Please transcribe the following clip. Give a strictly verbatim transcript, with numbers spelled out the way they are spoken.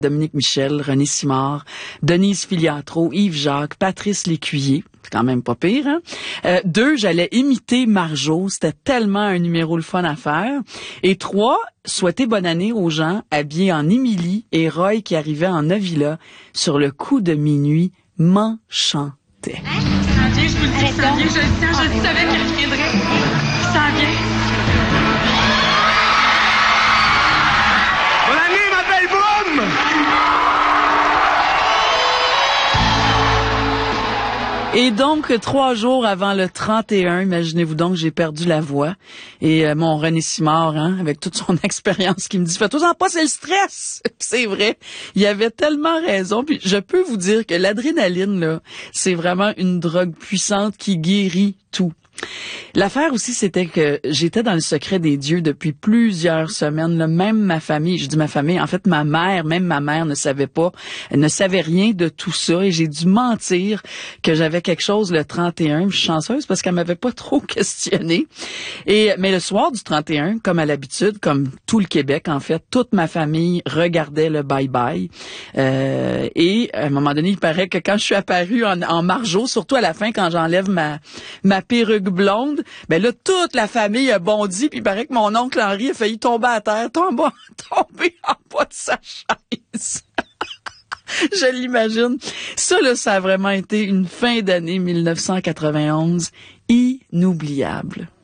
Dominique Michel, René Simard, Denise Filiatro, Yves Jacques, Patrice Lécuyer. C'est quand même pas pire, hein? Euh, deux, j'allais imiter Marjo. C'était tellement un numéro le fun à faire. Et trois, souhaiter bonne année aux gens habillés en Émilie et Roy qui arrivaient en Avila sur le coup de minuit m'enchantait. Hein? Ça vient, je vous le dis, ça vient, je le sens, je le savais qu'il reviendrait. Ça vient. Bonne année, ma belle boum! Et donc, trois jours avant le trente et un, imaginez-vous donc, j'ai perdu la voix. Et euh, mon René Simard, hein, avec toute son expérience, qui me dit « Fais-toi-en pas, c'est le stress! » C'est vrai, il avait tellement raison. Puis je peux vous dire que l'adrénaline, là, c'est vraiment une drogue puissante qui guérit tout. L'affaire aussi, c'était que j'étais dans le secret des dieux depuis plusieurs semaines. Là, même ma famille, je dis ma famille, en fait ma mère, même ma mère ne savait pas, elle ne savait rien de tout ça. Et j'ai dû mentir que j'avais quelque chose le trente et un. Je suis chanceuse parce qu'elle m'avait pas trop questionné. Et mais le soir du trente et un, comme à l'habitude, comme tout le Québec en fait, toute ma famille regardait le bye-bye. Euh, et à un moment donné, il paraît que quand je suis apparue en, en Marjo, surtout à la fin, quand j'enlève ma ma perruque blonde, ben là, toute la famille a bondi, puis il paraît que mon oncle Henri a failli tomber à terre, tomber, tomber en bas de sa chaise. Je l'imagine. Ça, là, ça a vraiment été une fin d'année mille neuf cent quatre-vingt-onze inoubliable.